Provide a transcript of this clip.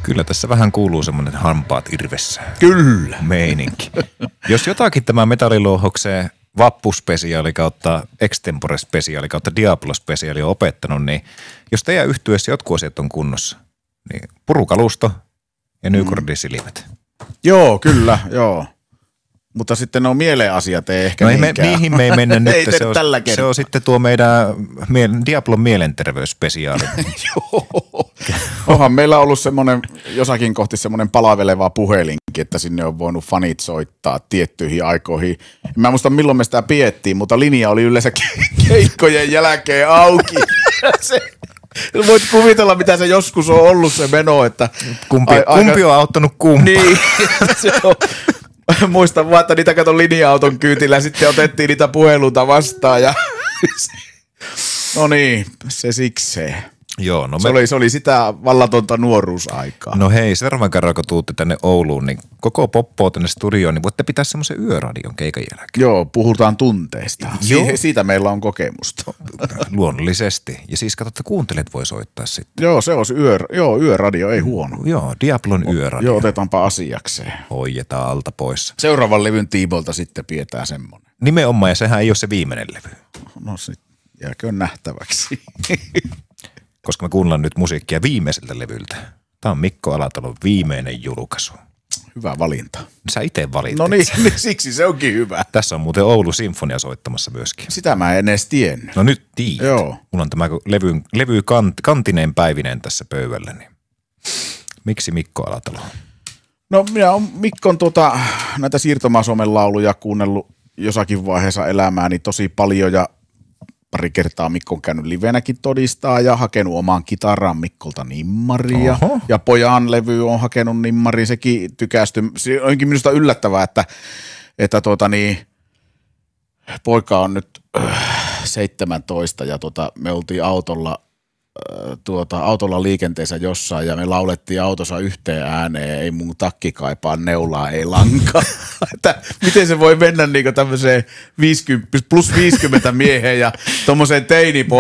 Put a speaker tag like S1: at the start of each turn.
S1: Kyllä tässä vähän kuuluu semmoinen hampaat irvessä.
S2: Kyllä.
S1: Meininki. Jos jotakin tämä Metallilouhokseen vappuspesiaali kautta extempore-spesiaali kautta Diablo-spesiaali on opettanut, niin jos teidän yhtyeessä jotkut asiat on kunnossa, niin purukalusto ja Newgordin-silmät.
S2: Joo, kyllä, joo. Mutta sitten ne on mieleen asiat, ei ehkä
S1: niihin me ei mennä nyt.
S2: Se
S1: on sitten tuo meidän Diablon mielenterveysspesiaali.
S2: Joo. Onhan meillä ollut semmoinen, jossakin kohti semmoinen palaveleva puhelinkin, että sinne on voinut fanit soittaa tiettyihin aikoihin. Mä en muista milloin me sitä piettiin, mutta linja oli yleensä keikkojen jälkeen auki. Voit kuvitella, mitä se joskus on ollut se meno, että
S1: kumpi on auttanut kumpaa.
S2: Niin, se on. Muistan vaan, että niitä katon linja-auton kyytillä, sitten otettiin niitä puheluita vastaan ja no niin, se sikseen.
S1: Joo, no
S2: se oli sitä vallatonta nuoruusaikaa.
S1: No hei, seuraavan kerran kun tuutte tänne Ouluun, niin koko poppoo tänne studioon, niin voitte pitää semmoisen yöradion keikan jälkeen.
S2: Joo, puhutaan tunteista. Siitä meillä on kokemusta.
S1: Luonnollisesti. Ja siis katsotte, kuuntelet voi soittaa sitten.
S2: Joo, se olisi yöradio, ei huono.
S1: Joo, Diablon yöradio.
S2: Joo, otetaanpa asiakseen.
S1: Hoidetaan alta pois.
S2: Seuraavan levyn tiibolta sitten pidetään semmoinen.
S1: Nimenomaan, ja sehän ei ole se viimeinen levy.
S2: No sitten jääköön nähtäväksi.
S1: Koska me kuunnellaan nyt musiikkia viimeiseltä levyltä. Tämä on Mikko Alatalon viimeinen julkaisu.
S2: Hyvä valinta.
S1: Sä itse valitit.
S2: No niin, siksi se onkin hyvä.
S1: Tässä on muuten Oulu Sinfonia soittamassa myöskin.
S2: Sitä mä en edes tiennyt.
S1: No nyt tiedät.
S2: Joo.
S1: Mulla on tämä levy kantineen päivinen tässä pöydällä. Niin. Miksi Mikko Alatalo?
S2: No minä olen Mikkon näitä Siirtomaa-Suomen lauluja kuunnellut jossakin vaiheessa elämääni tosi paljon ja pari kertaa Mikko on käynyt livenäkin todistaa ja hakenut omaan kitaraan Mikkolta nimmaria. Oho. Ja pojan levy on hakenut nimmaria, sekin tykästyi. Se onkin minusta yllättävää, että poika on nyt 17 ja me oltiin autolla liikenteessä jossain ja me laulettiin autossa yhteen ääneen, ei mun takki kaipaa neulaa, ei lankaa. Että miten se voi mennä niin tämmöiseen 50 mieheen ja tommoseen